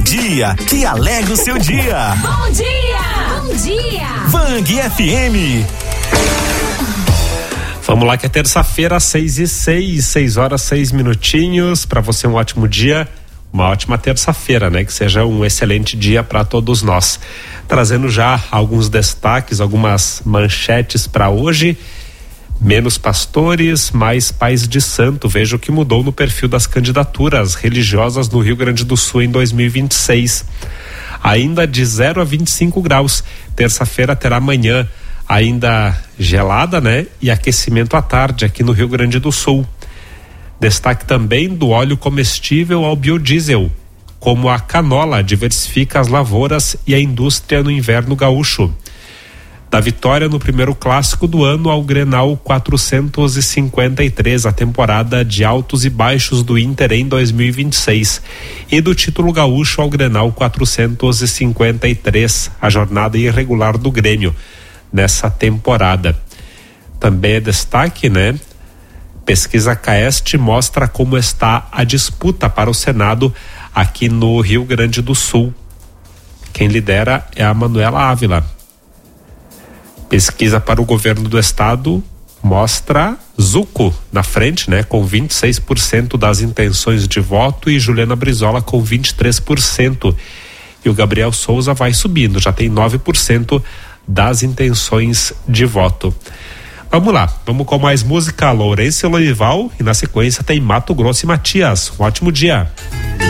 dia que alegra o seu dia. Bom dia! Bom dia! Bang FM. Vamos lá que é terça-feira, 6:06, 6 horas 6 minutinhos. Para você um ótimo dia, uma ótima terça-feira, né? Que seja um excelente dia para todos nós. Trazendo já alguns destaques, algumas manchetes para hoje. Menos pastores, mais pais de santo. Veja o que mudou no perfil das candidaturas religiosas no Rio Grande do Sul em 2026. Ainda de 0 a 25 graus. Terça-feira terá manhã ainda gelada, né? E aquecimento à tarde aqui no Rio Grande do Sul. Destaque também do óleo comestível ao biodiesel. Como a canola diversifica as lavouras e a indústria no inverno gaúcho. Da vitória no primeiro clássico do ano ao Grenal 453, a temporada de altos e baixos do Inter em 2026, e do título gaúcho ao Grenal 453, a jornada irregular do Grêmio nessa temporada. Também é destaque, né? Pesquisa Caeste mostra como está a disputa para o Senado aqui no Rio Grande do Sul. Quem lidera é a Manuela Ávila. Pesquisa para o governo do estado mostra Zucco na frente, né, com 26% das intenções de voto, e Juliana Brizola com 23%. E o Gabriel Souza vai subindo, já tem 9% das intenções de voto. Vamos lá, vamos com mais música. Lourenço e Loival, e na sequência tem Mato Grosso e Matias. Um ótimo dia.